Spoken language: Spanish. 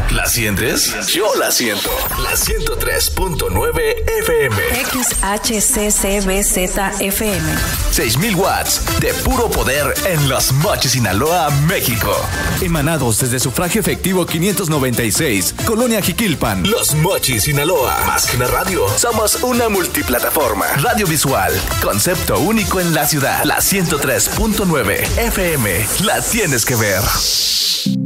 ¿La sientes? Yo la siento. La 103.9 FM. XHCCBZ-FM. 6,000 watts de puro poder en Los Mochis, Sinaloa, México. Emanados desde Sufragio Efectivo 596, Colonia Jiquilpan. Los Mochis, Sinaloa. Más que una radio, somos una multiplataforma. Radio visual, concepto único en la ciudad. La 103.9 FM. La tienes que ver.